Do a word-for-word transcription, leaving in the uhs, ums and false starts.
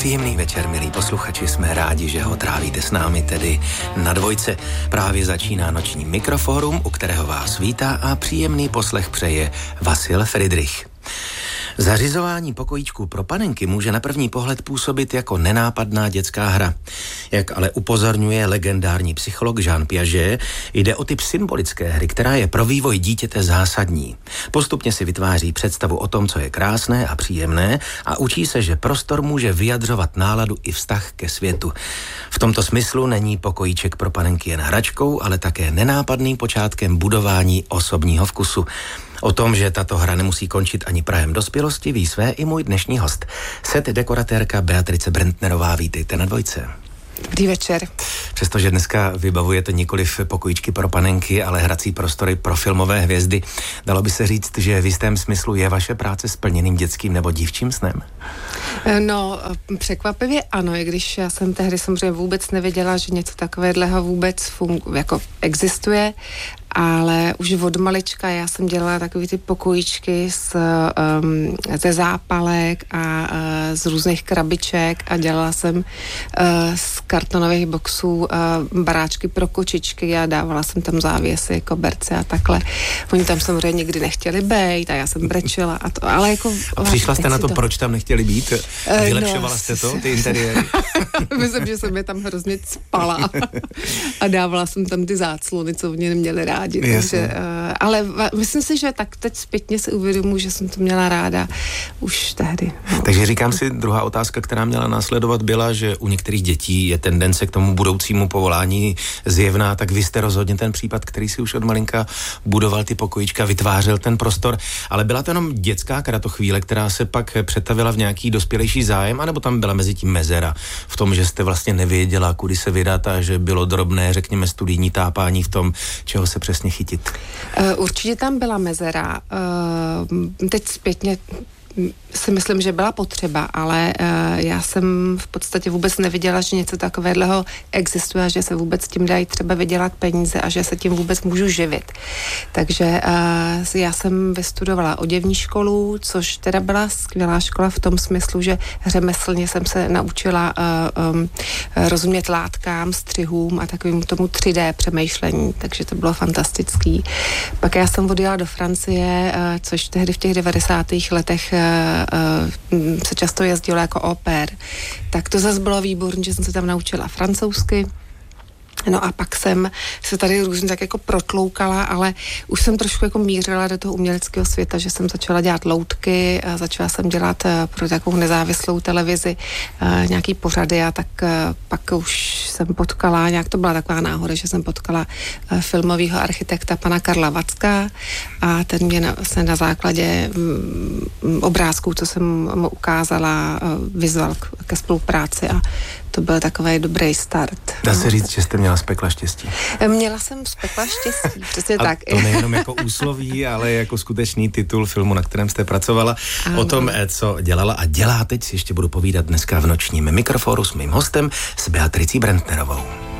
Příjemný večer, milí posluchači, jsme rádi, že ho trávíte s námi, tedy na Dvojce. Právě začíná noční Mikrofórum, u kterého vás vítá a příjemný poslech přeje Vasil Friedrich. Zařizování pokojíčků pro panenky může na první pohled působit jako nenápadná dětská hra. Jak ale upozorňuje legendární psycholog Jean Piaget, jde o typ symbolické hry, která je pro vývoj dítěte zásadní. Postupně si vytváří představu o tom, co je krásné a příjemné a učí se, že prostor může vyjadřovat náladu i vztah ke světu. V tomto smyslu není pokojíček pro panenky jen hračkou, ale také nenápadným počátkem budování osobního vkusu. O tom, že tato hra nemusí končit ani prahem dospělosti, ví své i můj dnešní host. Set dekoratérka Beatrice Brentnerová, vítejte na Dvojce. Dobrý večer. Přestože dneska vybavujete nikoliv pokojíčky pro panenky, ale hrací prostory pro filmové hvězdy, dalo by se říct, že v jistém smyslu je vaše práce splněným dětským nebo dívčím snem? No, překvapivě ano, i když já jsem tehdy samozřejmě vůbec nevěděla, že něco takového vůbec fungu, jako existuje, ale už od malička já jsem dělala takový ty pokojíčky z, um, ze zápalek a uh, z různých krabiček a dělala jsem uh, z kartonových boxů uh, baráčky pro kočičky a dávala jsem tam závěsy, koberce a takhle. Oni tam samozřejmě nikdy nechtěli bejt a já jsem brečela a to, ale jako... A přišla jste na to, to, proč tam nechtěli být? A vylepšovala no, jste to, ty interiéry? Myslím, že jsem je tam hrozně spala a dávala jsem tam ty záclony, co oni neměli rádi. Takže, uh, ale va, myslím si, že tak teď zpětně si uvědomuji, že jsem to měla ráda už tehdy. No. Takže říkám si, druhá otázka, která měla následovat, byla, že u některých dětí je tendence k tomu budoucímu povolání zjevná, tak vy jste rozhodně ten případ, který si už od malinka budoval ty pokojíčka, vytvářel ten prostor, ale byla to jenom dětská kratochvíle, která se pak přetavila v nějaký dospělejší zájem, anebo tam byla mezi tím mezera v tom, že jste vlastně nevěděla, kudy se vydat a že bylo drobné, řekněme, studijní tápání v tom, čeho se přesně chytit? Určitě tam byla mezera. Teď zpětně si myslím, že byla potřeba, ale uh, já jsem v podstatě vůbec neviděla, že něco takového existuje a že se vůbec tím dají třeba vydělat peníze a že se tím vůbec můžu živit. Takže uh, já jsem vystudovala oděvní školu, což teda byla skvělá škola v tom smyslu, že řemeslně jsem se naučila uh, um, rozumět látkám, střihům a takovým tomu tři dé přemýšlení, takže to bylo fantastický. Pak já jsem odjela do Francie, uh, což tehdy v těch devadesátých letech se často jezdilo jako au pair. Tak to zase bylo výborné, že jsem se tam naučila francouzsky. No a pak jsem se tady různě tak jako protloukala, ale už jsem trošku jako mířila do toho uměleckého světa, že jsem začala dělat loutky, začala jsem dělat pro takovou nezávislou televizi nějaký pořady a tak pak už jsem potkala, nějak to byla taková náhoda, že jsem potkala filmového architekta pana Karla Vacka a ten mě na, se na základě obrázků, co jsem mu ukázala, vyzval ke spolupráci a to byl takový dobrý start. Dá se říct, že jste měla z pekla štěstí? Měla jsem z pekla štěstí, přesně a tak. To nejenom jako úsloví, ale jako skutečný titul filmu, na kterém jste pracovala. Ano. O tom, co dělala a dělá teď, si ještě budu povídat dneska v nočním Mikrofóru s mým hostem, s Beatricí Brentnerovou.